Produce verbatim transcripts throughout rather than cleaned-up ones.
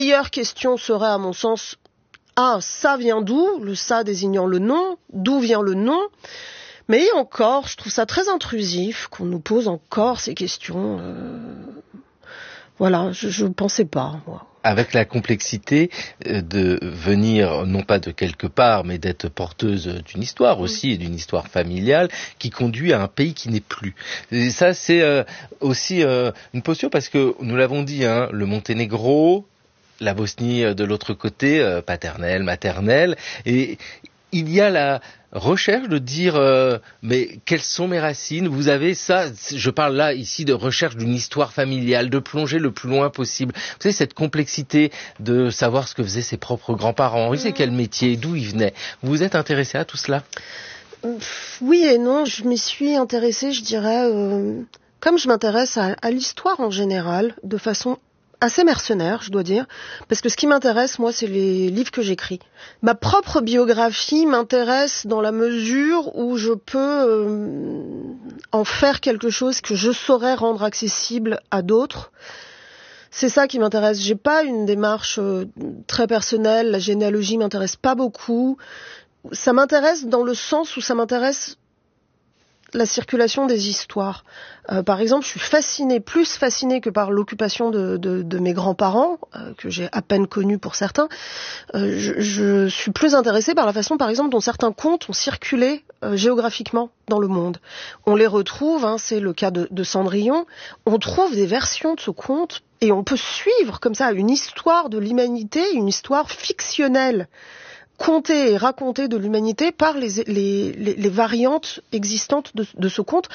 meilleure question serait, à mon sens, ah, ça vient d'où? Le ça désignant le nom. D'où vient le nom? Mais encore, je trouve ça très intrusif qu'on nous pose encore ces questions. Euh... Voilà, je ne pensais pas, moi. Avec la complexité de venir, non pas de quelque part, mais d'être porteuse d'une histoire aussi, et d'une histoire familiale, qui conduit à un pays qui n'est plus. Et ça, c'est euh, aussi euh, une posture, parce que, nous l'avons dit, hein, le Monténégro, la Bosnie de l'autre côté, euh, paternelle, maternelle, et il y a la recherche de dire euh, mais quelles sont mes racines? Vous avez ça, je parle là ici de recherche d'une histoire familiale, de plonger le plus loin possible. Vous savez, cette complexité de savoir ce que faisaient ses propres grands-parents, ils faisaient quel métier, d'où ils venaient. Vous vous êtes intéressé à tout cela? Oui et non, je m'y suis intéressée, je dirais, euh, comme je m'intéresse à, à l'histoire en général, de façon assez mercenaire, je dois dire, parce que ce qui m'intéresse, moi, c'est les livres que j'écris. Ma propre biographie m'intéresse dans la mesure où je peux euh, en faire quelque chose que je saurais rendre accessible à d'autres. C'est ça qui m'intéresse. J'ai pas une démarche euh, très personnelle, la généalogie m'intéresse pas beaucoup. Ça m'intéresse dans le sens où ça m'intéresse la circulation des histoires. Euh, par exemple, je suis fascinée, plus fascinée que par l'occupation de, de, de mes grands-parents, euh, que j'ai à peine connus pour certains. Euh, je, je suis plus intéressée par la façon, par exemple, dont certains contes ont circulé euh, géographiquement dans le monde. On les retrouve, hein, c'est le cas de, de Cendrillon, on trouve des versions de ce conte et on peut suivre comme ça une histoire de l'humanité, une histoire fictionnelle, contée et racontée de l'humanité par les, les, les, les variantes existantes de, de ce conte.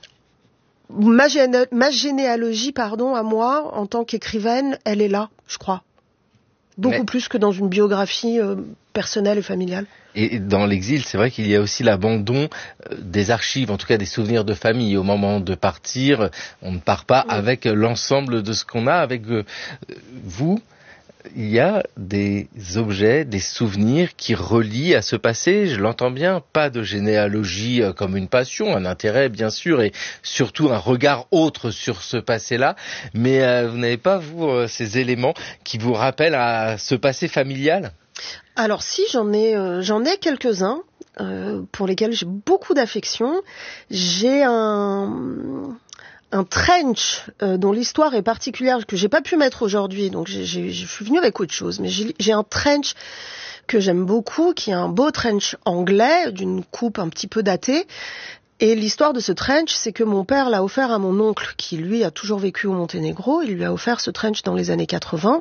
Ma, géné, ma généalogie, pardon, à moi, en tant qu'écrivaine, elle est là, je crois. Beaucoup Mais... plus que dans une biographie euh, personnelle et familiale. Et dans l'exil, c'est vrai qu'il y a aussi l'abandon des archives, en tout cas des souvenirs de famille. Au moment de partir, on ne part pas oui. avec l'ensemble de ce qu'on a. Avec euh, vous, il y a des objets, des souvenirs qui relient à ce passé, je l'entends bien, pas de généalogie comme une passion, un intérêt bien sûr, et surtout un regard autre sur ce passé-là, mais euh, vous n'avez pas, vous, euh, ces éléments qui vous rappellent à ce passé familial? Alors si, j'en ai, euh, j'en ai quelques-uns, euh, pour lesquels j'ai beaucoup d'affection. J'ai un... un trench euh, dont l'histoire est particulière, que j'ai pas pu mettre aujourd'hui, donc j'ai, j'ai, je suis venue avec autre chose, mais j'ai, j'ai un trench que j'aime beaucoup, qui est un beau trench anglais, d'une coupe un petit peu datée, et l'histoire de ce trench, c'est que mon père l'a offert à mon oncle, qui lui a toujours vécu au Monténégro, il lui a offert ce trench dans les années quatre-vingts,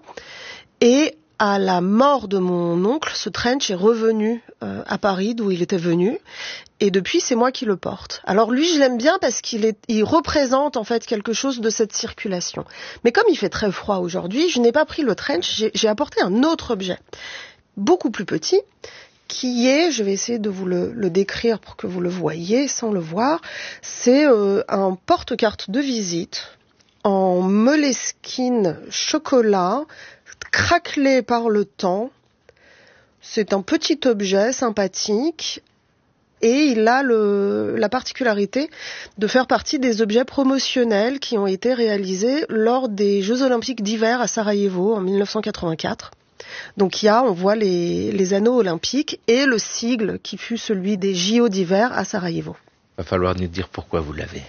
et à la mort de mon oncle, ce trench est revenu euh, à Paris, d'où il était venu, et depuis, c'est moi qui le porte. Alors lui, je l'aime bien parce qu'il est, il représente en fait quelque chose de cette circulation. Mais comme il fait très froid aujourd'hui, je n'ai pas pris le trench, j'ai, j'ai apporté un autre objet, beaucoup plus petit, qui est, je vais essayer de vous le, le décrire pour que vous le voyiez sans le voir, c'est euh, un porte-carte de visite en moleskine chocolat, craquelé par le temps. C'est un petit objet sympathique et il a le, la particularité de faire partie des objets promotionnels qui ont été réalisés lors des Jeux Olympiques d'hiver à Sarajevo en dix-neuf cent quatre-vingt-quatre. Donc il y a, on voit les, les anneaux olympiques et le sigle qui fut celui des J O d'hiver à Sarajevo. Il va falloir nous dire pourquoi vous l'avez.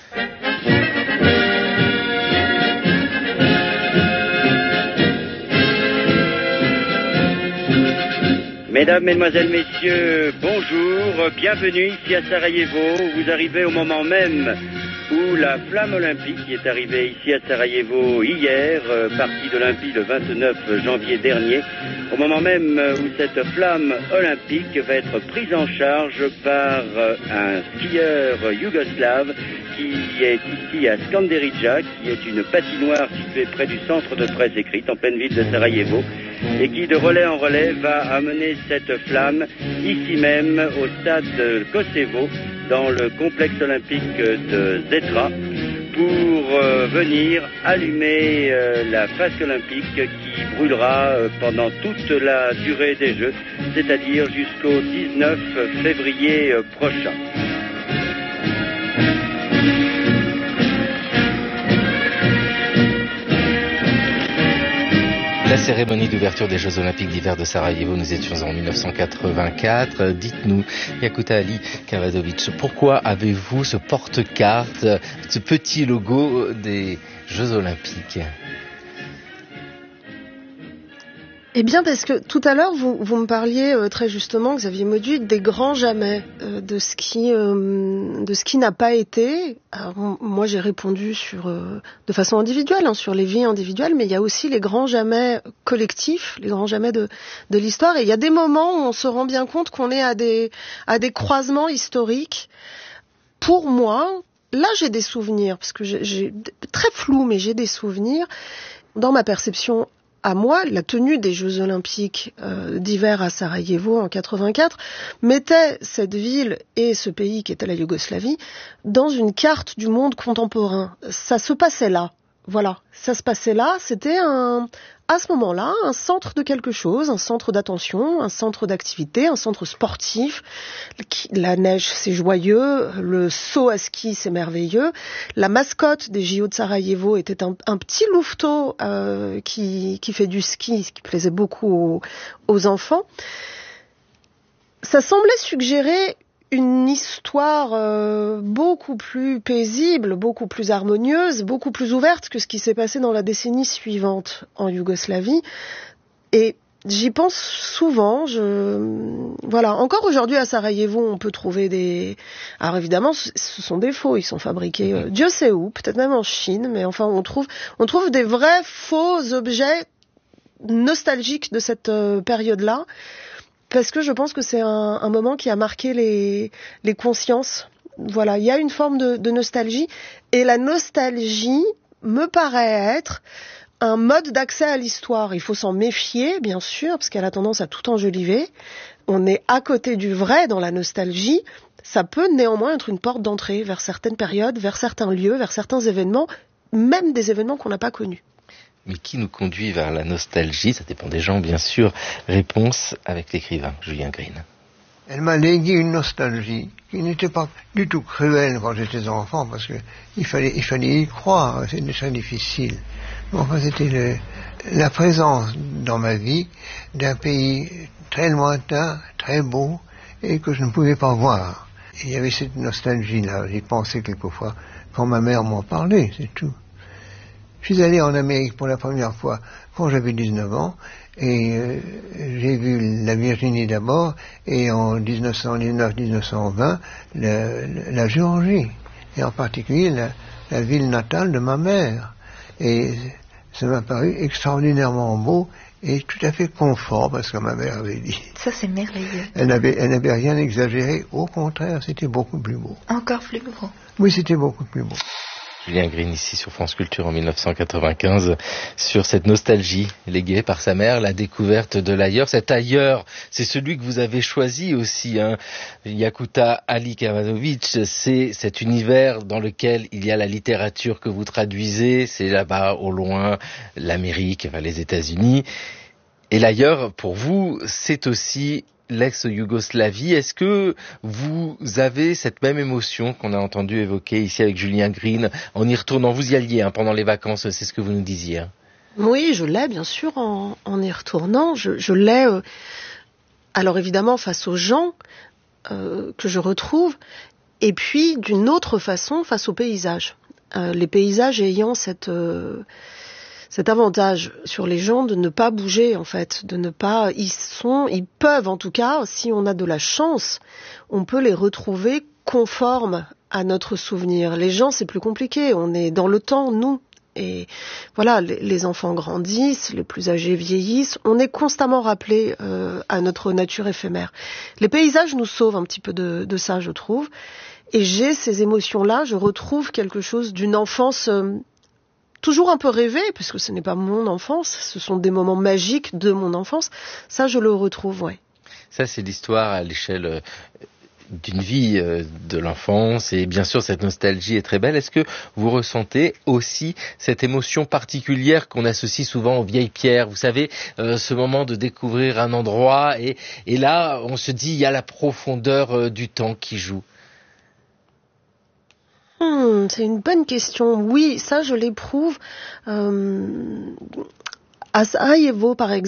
Mesdames, Mesdemoiselles, Messieurs, bonjour, bienvenue ici à Sarajevo. Vous arrivez au moment même où la flamme olympique qui est arrivée ici à Sarajevo hier, euh, partie d'Olympie le vingt-neuf janvier dernier, au moment même où cette flamme olympique va être prise en charge par euh, un skieur yougoslave qui est ici à Skanderija, qui est une patinoire située près du centre de presse écrite en pleine ville de Sarajevo, et qui de relais en relais va amener cette flamme ici même au stade de Koševo, dans le complexe olympique de Zetra, pour euh, venir allumer euh, la flasque olympique qui brûlera euh, pendant toute la durée des Jeux, c'est-à-dire jusqu'au dix-neuf février euh, prochain. La cérémonie d'ouverture des Jeux Olympiques d'hiver de Sarajevo, nous étions en mille neuf cent quatre-vingt-quatre. Dites-nous, Yakuta Ali Kavadovic, pourquoi avez-vous ce porte-carte, ce petit logo des Jeux Olympiques ? Eh bien, parce que tout à l'heure, vous, vous me parliez euh, très justement, Xavier Mauduit, des grands jamais, euh, de ce qui, euh, de ce qui n'a pas été. Alors, moi, j'ai répondu sur, euh, de façon individuelle, hein, sur les vies individuelles, mais il y a aussi les grands jamais collectifs, les grands jamais de, de l'histoire. Et il y a des moments où on se rend bien compte qu'on est à des, à des croisements historiques. Pour moi, là, j'ai des souvenirs, parce que j'ai, j'ai très flou, mais j'ai des souvenirs dans ma perception. À moi, la tenue des Jeux Olympiques euh, d'hiver à Sarajevo en quatre-vingt-quatre mettait cette ville et ce pays qui était la Yougoslavie dans une carte du monde contemporain. Ça se passait là. Voilà, ça se passait là. C'était un, à ce moment-là, un centre de quelque chose, un centre d'attention, un centre d'activité, un centre sportif. La neige, c'est joyeux. Le saut à ski, c'est merveilleux. La mascotte des J O de Sarajevo était un, un petit louveteau euh, qui, qui fait du ski, ce qui plaisait beaucoup aux, aux enfants. Ça semblait suggérer une histoire euh, beaucoup plus paisible, beaucoup plus harmonieuse, beaucoup plus ouverte que ce qui s'est passé dans la décennie suivante en Yougoslavie. Et j'y pense souvent. Je... Voilà. Encore aujourd'hui à Sarajevo, on peut trouver des... Alors évidemment, ce sont des faux. Ils sont fabriqués, euh, Dieu sait où, peut-être même en Chine, mais enfin, on trouve, on trouve des vrais faux objets nostalgiques de cette euh, période-là. Parce que je pense que c'est un, un moment qui a marqué les, les consciences. Voilà, il y a une forme de, de nostalgie. Et la nostalgie me paraît être un mode d'accès à l'histoire. Il faut s'en méfier, bien sûr, parce qu'elle a tendance à tout enjoliver. On est à côté du vrai dans la nostalgie. Ça peut néanmoins être une porte d'entrée vers certaines périodes, vers certains lieux, vers certains événements, même des événements qu'on n'a pas connus. Mais qui nous conduit vers la nostalgie? Ça dépend des gens, bien sûr. Réponse avec l'écrivain Julien Green. Elle m'a légué une nostalgie qui n'était pas du tout cruelle quand j'étais enfant, parce que il fallait, il fallait y croire, c'était très difficile. Mais enfin, c'était le, la présence dans ma vie d'un pays très lointain, très beau, et que je ne pouvais pas voir. Et il y avait cette nostalgie-là, j'y pensais quelquefois quand ma mère m'en parlait, c'est tout. Je suis allé en Amérique pour la première fois quand j'avais dix-neuf ans, et euh, j'ai vu la Virginie d'abord, et en dix-neuf cent dix-neuf dix-neuf cent vingt, la, la Géorgie, et en particulier la, la ville natale de ma mère. Et ça m'a paru extraordinairement beau et tout à fait confort, parce que ma mère avait dit. Ça, c'est merveilleux. Elle n'avait, elle n'avait rien exagéré, au contraire, c'était beaucoup plus beau. Encore plus beau. Oui, c'était beaucoup plus beau. Julien Green ici sur France Culture en mille neuf cent quatre-vingt-quinze sur cette nostalgie léguée par sa mère, la découverte de l'ailleurs. Cet ailleurs, c'est celui que vous avez choisi aussi, hein. Yakuta Ali Kavadovic, c'est cet univers dans lequel il y a la littérature que vous traduisez, c'est là-bas au loin l'Amérique, enfin les États-Unis. Et l'ailleurs, pour vous, c'est aussi l'ex-Yougoslavie. Est-ce que vous avez cette même émotion qu'on a entendu évoquer ici avec Julien Green en y retournant? Vous y alliez hein, pendant les vacances, c'est ce que vous nous disiez. Hein. Oui, je l'ai bien sûr en, en y retournant. Je, je l'ai, euh, alors évidemment face aux gens euh, que je retrouve, et puis d'une autre façon face aux paysages. Euh, les paysages ayant cette... Euh, cet avantage sur les gens de ne pas bouger, en fait, de ne pas, ils sont, ils peuvent, en tout cas, si on a de la chance, on peut les retrouver conformes à notre souvenir. Les gens, c'est plus compliqué. On est dans le temps, nous. Et voilà, les, les enfants grandissent, les plus âgés vieillissent. On est constamment rappelé euh, à notre nature éphémère. Les paysages nous sauvent un petit peu de, de ça, je trouve. Et j'ai ces émotions-là, je retrouve quelque chose d'une enfance... Euh, toujours un peu rêvé, parce que ce n'est pas mon enfance, ce sont des moments magiques de mon enfance. Ça, je le retrouve, ouais. Ça, c'est l'histoire à l'échelle d'une vie de l'enfance, et bien sûr, cette nostalgie est très belle. Est-ce que vous ressentez aussi cette émotion particulière qu'on associe souvent aux vieilles pierres? Vous savez, euh, ce moment de découvrir un endroit, et, et là, on se dit, il y a la profondeur euh, du temps qui joue. Hmm, c'est une bonne question. Oui, ça je l'éprouve euh, À Sarajevo, par exemple,